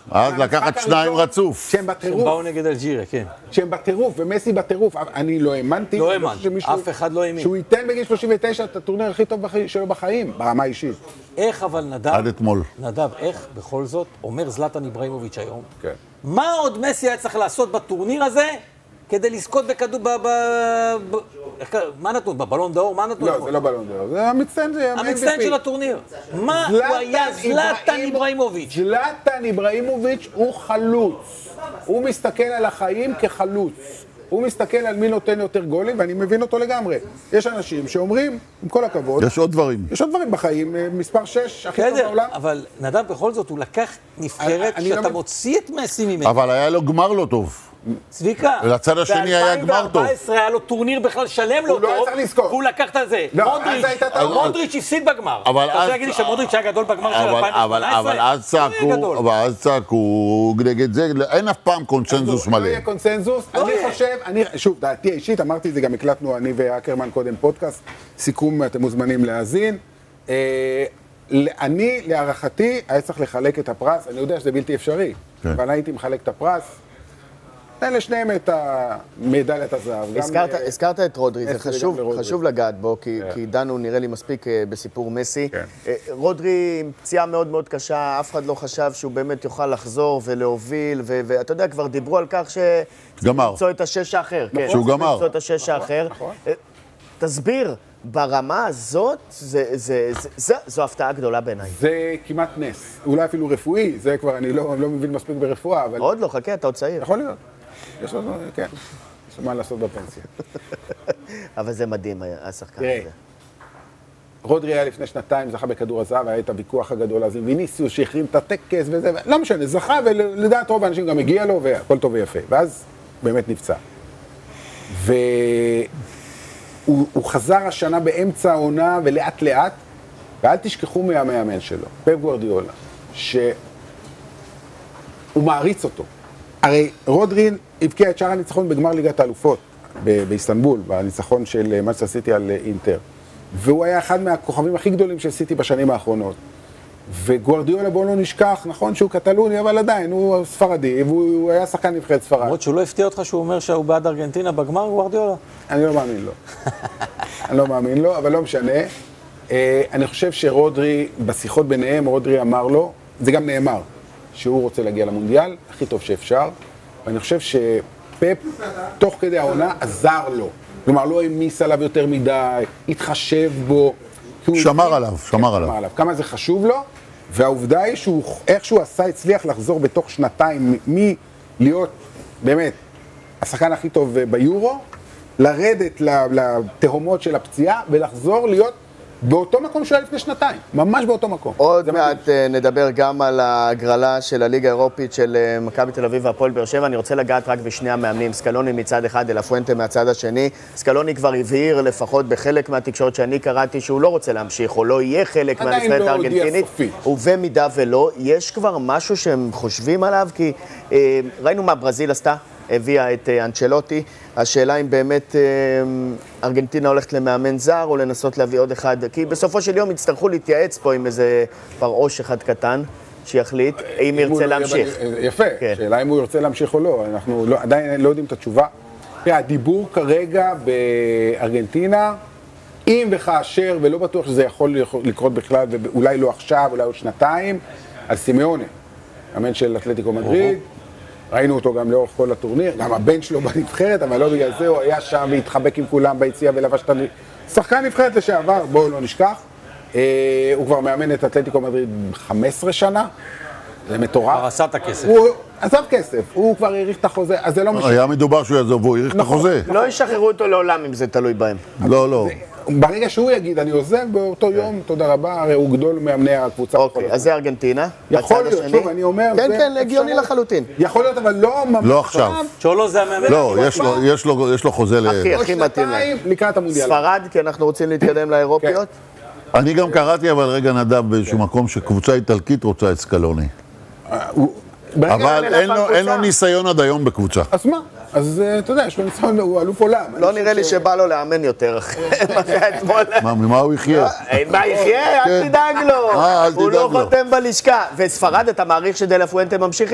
אז לקחת שניים רצוף. שהם בטירוף. הם באו נגד אלג'יריה, כן. שהם בטירוף, ומסי בטירוף. אני לא האמנתי. לא האמן, אף אחד לא האמין. שהוא ייתן בגיל 39 את הטורניר הכי טוב שלו בחיים, ברמה האישית. איך אבל נדב... עד אתמול. נדב, איך בכל זאת אומר זלטן איברהימוביץ' היום? כן. מה עוד מסי היה צריך לעשות בטורניר הזה כדי לזכות בכדור... מה נתון? בבלון דאור? מה נתון? לא, זה לא בלון דאור. זה המצטיין, זה המצטיין של הטורניר. מה הוא היה זלטן איברהימוביץ'? זלטן איברהימוביץ' הוא חלוץ. הוא מסתכל על החיים כחלוץ. הוא מסתכל על מי נותן יותר גולים, ואני מבין אותו לגמרי. יש אנשים שאומרים, עם כל הכבוד... יש עוד דברים. יש עוד דברים בחיים, מספר 6, הכי טוב בעולם. אבל נדב, בכל זאת, הוא לקח נבחרת שאתה מוציא את מסי ממנו. אבל היה לו גמר לא טוב. צביקה, לצד השני היה גמר טוב. ב-2014 היה לו טורניר בכלל שלם לא טוב. הוא לא היה צריך לזכור. והוא לקח את זה. מודריץ' הפסיד בגמר. אתה רוצה להגיד לי שמודריץ' היה גדול בגמר של 2018? אבל אז צעקו נגד זה, אין אף פעם קונצנזוס מלא. לא יהיה קונצנזוס. אני חושב, שוב, דעתי האישית, אמרתי את זה, גם הקלטנו, אני ואקרמן קודם פודקאסט, סיכום, אתם מוזמנים להאזין. אני, להערכתי, היה צריך לחלק את הפרס, אני יודע שזה בלתי אפשרי, אבל הייתי מחלק את הפרס, תן לשניהם את המדליית הזהב. הזכרת את רודרי, זה חשוב לגעת בו, כי דנו נראה לי מספיק בסיפור מסי. רודרי עם פציעה מאוד מאוד קשה, אף אחד לא חשב שהוא באמת יוכל לחזור ולהוביל, ואתה יודע, כבר דיברו על כך למצוא את השש האחר. שהוא גמר. למצוא את השש האחר. תסביר, ברמה הזאת, זו הפתעה גדולה בעיניי. זה כמעט נס. אולי אפילו רפואי, זה כבר, אני לא מבין מספיק ברפואה, אבל... עוד לא, חכה, אתה עוד צעיר. יכול להיות. יש לו, כן. יש לו מה לעשות בפנסיה. אבל זה מדהים, השחקן הזה. רודרי היה לפני שנתיים, זכה בכדור הזהב, היה את הוויכוח הגדול הזה, ויניסיוס שהחרים את הטקס וזה, לא משנה, זכה, ולדעת רוב האנשים גם הגיע לו, והכל טוב ויפה. ואז באמת נפצע. הוא חזר השנה באמצע העונה ולאט לאט, ואל תשכחו מהמאמן שלו, פפ גוארדיולה, שהוא מעריץ אותו. הרי רודרין הבקיע את שער הניצחון בגמר ליגת האלופות באיסטנבול, בניצחון של מנצ'סטר סיטי על אינטר. והוא היה אחד מהכוכבים הכי גדולים של סיטי בשנים האחרונות. וגוארדיולה, בואו לא נשכח, נכון שהוא קטלוני, אבל עדיין, הוא ספרדי, והוא היה שחקן נבחרת ספרד. למרות שהוא לא הפתיע אותך שהוא אומר שהוא בעד ארגנטינה בגמר, גוארדיולה? אני לא מאמין לו. אני לא מאמין לו, אבל לא משנה. אני חושב שרודרי, בשיחות ביניהם, רודרי אמר לו, זה גם נאמר, שהוא רוצה להגיע למונדיאל, הכי טוב שאפשר, ואני חושב שפפ, תוך כדי העונה, עזר לו. כלומר, לא העמיס עליו יותר מדי, התחשב בו. שמר עליו. כמה זה חשוב לו, והעובדה היא שהוא, איך שהוא הצליח לחזור בתוך שנתיים, מלהיות באמת השחקן הכי טוב ביורו, לרדת לתהומות של הפציעה, ולחזור להיות באותו מקום שהיה לפני שנתיים, ממש באותו מקום. עוד מעט נדבר גם על הגרלה של הליגה האירופית של מכבי תל אביב והפועל באר שבע. אני רוצה לגעת רק בשני המאמנים, סקלוני מצד אחד, דה לה פואנטה מהצד השני. סקלוני כבר הבהיר, לפחות בחלק מהתקשורת שאני קראתי, שהוא לא רוצה להמשיך, או לא יהיה חלק מהנבחרת הארגנטינית. ובמידה ולא, יש כבר משהו שהם חושבים עליו, כי ראינו מה ברזיל עשתה, הביאה את אנצ'לוטי. השאלה אם באמת ארגנטינה הולכת למאמן זר או לנסות להביא עוד אחד, כי בסופו של יום יצטרכו להתייעץ פה עם איזה פרעוש אחד קטן שיחליט אם ירצה להמשיך. יפה, שאלה אם הוא ירצה להמשיך או לא, אנחנו עדיין לא יודעים את התשובה. הדיבור כרגע בארגנטינה, אם וכאשר, ולא בטוח שזה יכול לקרות בכלל, ואולי לא עכשיו, אולי עוד שנתיים, על סימיונה, מאמן של אתלטיקו מדריד. ראינו אותו גם לאורך כל הטורניר, גם הבן שלו בנבחרת, אבל לא בגלל זה, הוא היה שם והתחבק עם כולם ביציאה ולבש את שחקן נבחרת לשעבר, בואו לא נשכח. הוא כבר מאמן את אתלטיקו מדריד 15 שנה, זה מטורף. כבר עשה את הכסף. הוא עזב כסף, הוא כבר העריך את החוזה, אז זה לא משנה. היה מדובר שהוא יעזוב, הוא העריך את החוזה. לא ישחררו אותו לעולם אם זה תלוי בהם. לא. ברגע שהוא יגיד, אני עוזב באותו יום, תודה רבה, הרי הוא גדול מאמני הקבוצה. אוקיי, אז זה ארגנטינה. יכול להיות, שוב, אני אומר... כן, הגיוני לחלוטין. יכול להיות, אבל לא ממש... לא עכשיו. צ'ולו זה המאמן. לא, יש לו חוזה הכי מתאים להם. לקראת המונדיאל. ספרד, כי אנחנו רוצים להתקדם לאירופיות. אני גם קראתי, אבל רגע נדב באיזשהו מקום שקבוצה איטלקית רוצה את סקלוני. אבל אין לו ניסיון עד היום בקבוצה. אז מה? אז אתה יודע, יש לו ניסיון, הוא אלוף עולם. לא נראה לי שבא לו לאמן יותר. מה, ממה הוא יחיה? מה יחיה? אל תדאג לו. הוא לא חותם בלשכה. וספרד, אתה מעריך שדה לה פואנטה ממשיך